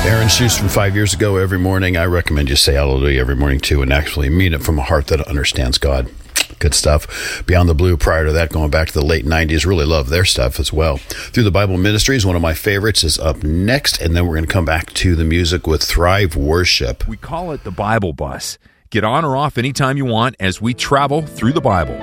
Aaron Schuss from 5 years ago. Every morning, I recommend you say hallelujah every morning, too, and actually mean it from a heart that understands God. Good stuff. Beyond the Blue, prior to that, going back to the late 90s, really love their stuff as well. Through the Bible Ministries, one of my favorites, is up next, and then we're going to come back to the music with Thrive Worship. We call it the Bible Bus. Get on or off anytime you want as we travel through the Bible.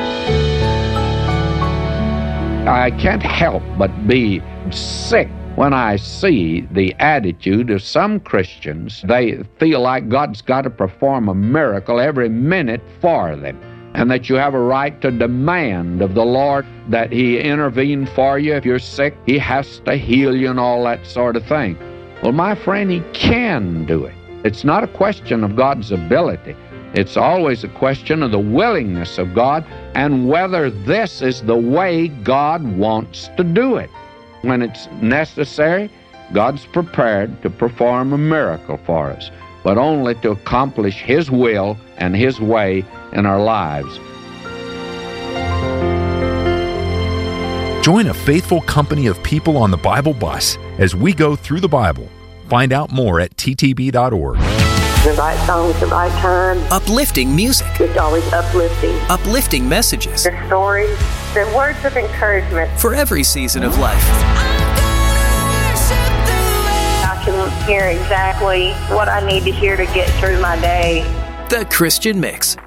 I can't help but be sick when I see the attitude of some Christians. They feel like God's got to perform a miracle every minute for them, and that you have a right to demand of the Lord that He intervene for you. If you're sick, He has to heal you and all that sort of thing. Well, my friend, He can do it. It's not a question of God's ability. It's always a question of the willingness of God and whether this is the way God wants to do it. When it's necessary, God's prepared to perform a miracle for us, but only to accomplish His will and His way in our lives. Join a faithful company of people on the Bible Bus as we go through the Bible. Find out more at ttb.org. The right song at the right time. Uplifting music. It's always uplifting. Uplifting messages. The stories, the words of encouragement. For every season of life. I can hear exactly what I need to hear to get through my day. The Christian Mix.